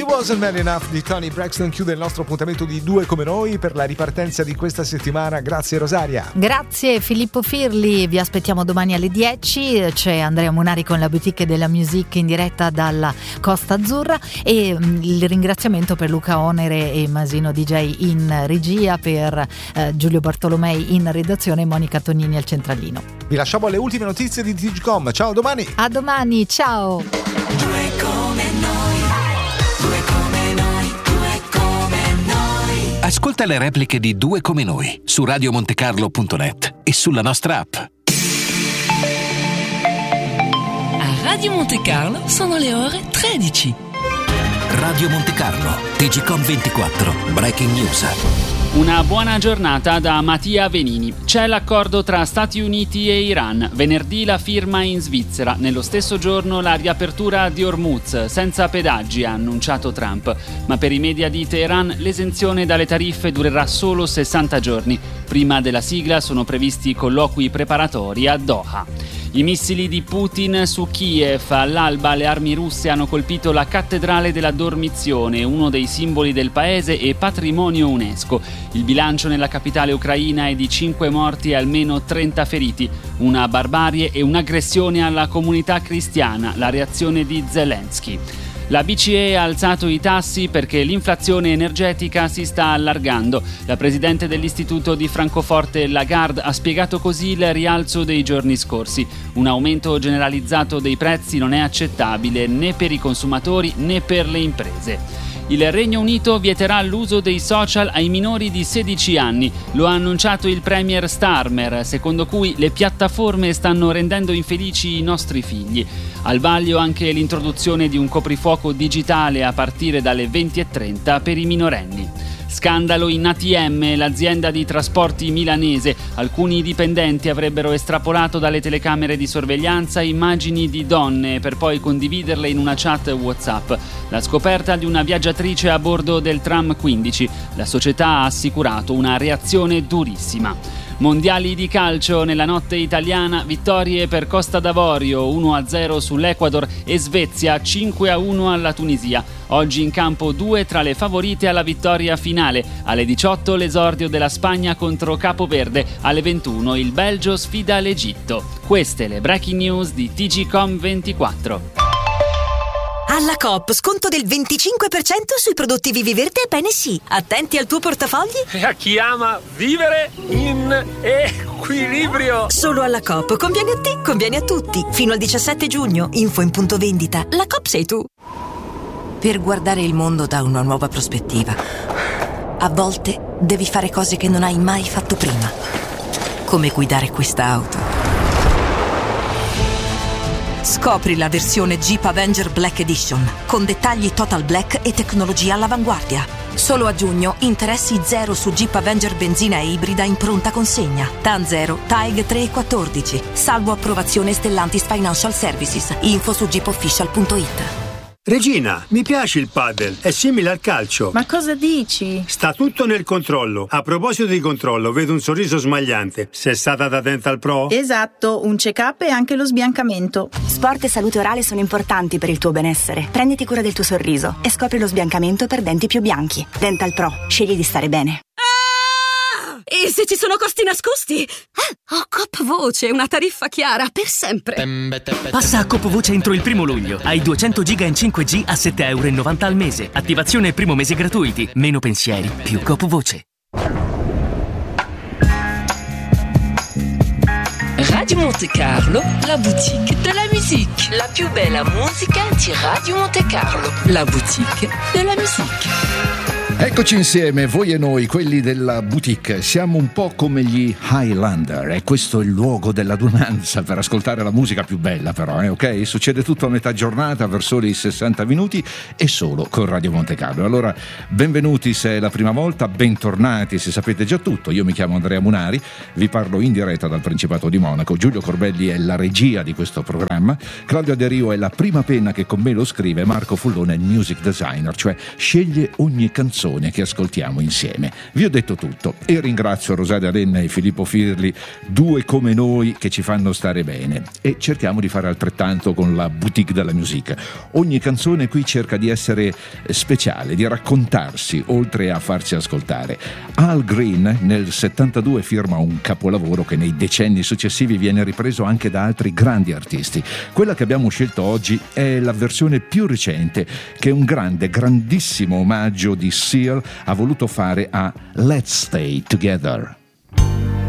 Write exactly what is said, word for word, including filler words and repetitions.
Wasn't Man Enough di Toni Braxton chiude il nostro appuntamento di Due Come Noi per la ripartenza di questa settimana. Grazie Rosaria. Grazie Filippo Firli, vi aspettiamo domani alle dieci, c'è Andrea Munari con la boutique della music in diretta dalla Costa Azzurra e mh, il ringraziamento per Luca Onere e Masino D J in regia, per eh, Giulio Bartolomei in redazione e Monica Tonini al centralino. Vi lasciamo alle ultime notizie di Digicom. Ciao, a domani. A domani, ciao. Due come noi, due come noi, due come noi. Ascolta le repliche di Due Come Noi su radio montecarlo punto net e sulla nostra app. A Radio Monte Carlo sono le ore tredici. Radio Monte Carlo, Digicom ventiquattro, Breaking News. Una buona giornata da Mattia Venini. C'è l'accordo tra Stati Uniti e Iran. Venerdì la firma in Svizzera. Nello stesso giorno la riapertura di Hormuz, senza pedaggi, ha annunciato Trump. Ma per i media di Teheran l'esenzione dalle tariffe durerà solo sessanta giorni. Prima della sigla sono previsti colloqui preparatori a Doha. I missili di Putin su Kiev. All'alba le armi russe hanno colpito la cattedrale della Dormizione, uno dei simboli del paese e patrimonio UNESCO. Il bilancio nella capitale ucraina è di cinque morti e almeno trenta feriti. Una barbarie e un'aggressione alla comunità cristiana, la reazione di Zelensky. La B C E ha alzato i tassi perché l'inflazione energetica si sta allargando. La presidente dell'Istituto di Francoforte Lagarde ha spiegato così il rialzo dei giorni scorsi. Un aumento generalizzato dei prezzi non è accettabile né per i consumatori né per le imprese. Il Regno Unito vieterà l'uso dei social ai minori di sedici anni. Lo ha annunciato il premier Starmer, secondo cui le piattaforme stanno rendendo infelici i nostri figli. Al vaglio anche l'introduzione di un coprifuoco digitale a partire dalle venti e trenta per i minorenni. Scandalo in A T M, l'azienda di trasporti milanese. Alcuni dipendenti avrebbero estrapolato dalle telecamere di sorveglianza immagini di donne per poi condividerle in una chat WhatsApp. La scoperta di una viaggiatrice a bordo del tram quindici. La società ha assicurato una reazione durissima. Mondiali di calcio, nella notte italiana, vittorie per Costa d'Avorio uno a zero sull'Ecuador e Svezia cinque a uno alla Tunisia. Oggi in campo due tra le favorite alla vittoria finale. Alle diciotto l'esordio della Spagna contro Capoverde, alle ventuno il Belgio sfida l'Egitto. Queste le breaking news di Digicom ventiquattro. Alla Coop, sconto del venticinque per cento sui prodotti Viviverde e Bene Sì. Attenti al tuo portafogli. E a chi ama vivere in equilibrio. Solo alla Coop. Conviene a te, conviene a tutti. Fino al diciassette giugno. Info in punto vendita. La Coop sei tu. Per guardare il mondo da una nuova prospettiva, a volte devi fare cose che non hai mai fatto prima. Come guidare questa auto. Scopri la versione Jeep Avenger Black Edition, con dettagli Total Black e tecnologia all'avanguardia. Solo a giugno, interessi zero su Jeep Avenger benzina e ibrida in pronta consegna. T A N zero, T A E G tre e quattordici. Salvo approvazione Stellantis Financial Services. Info su jeep official punto it. Regina, mi piace il padel, è simile al calcio. Ma cosa dici? Sta tutto nel controllo. A proposito di controllo, vedo un sorriso smagliante. Sei stata da Dental Pro? Esatto, un check-up e anche lo sbiancamento. Sport e salute orale sono importanti per il tuo benessere. Prenditi cura del tuo sorriso e scopri lo sbiancamento per denti più bianchi. Dental Pro, scegli di stare bene. E se ci sono costi nascosti? Eh, ho Coop Voce, una tariffa chiara per sempre. Passa a Coop Voce entro il primo luglio. Hai duecento giga in cinque G a sette e novanta euro al mese. Attivazione primo mese gratuiti. Meno pensieri, più Coop Voce. Radio Monte Carlo, la boutique de la musique. La più bella musica di Radio Monte Carlo. La boutique de la musique. Eccoci insieme, voi e noi, quelli della boutique. Siamo un po' come gli Highlander e questo è il luogo dell'adunanza per ascoltare la musica più bella, però, eh, ok? Succede tutto a metà giornata per soli sessanta minuti e solo con Radio Monte Carlo. Allora, benvenuti se è la prima volta, bentornati se sapete già tutto. Io mi chiamo Andrea Munari, vi parlo in diretta dal Principato di Monaco. Giulio Corbelli è la regia di questo programma, Claudio Derio è la prima penna che con me lo scrive, Marco Fullone è il music designer, cioè sceglie ogni canzone canzone che ascoltiamo insieme. Vi ho detto tutto e ringrazio Rosaria Renna e Filippo Firli, due come noi che ci fanno stare bene, e cerchiamo di fare altrettanto con la Boutique della Musique. Ogni canzone qui cerca di essere speciale, di raccontarsi oltre a farci ascoltare. Al Green nel settantadue firma un capolavoro che nei decenni successivi viene ripreso anche da altri grandi artisti. Quella che abbiamo scelto oggi è la versione più recente che un grande, grandissimo omaggio di Seal ha voluto fare a Let's Stay Together.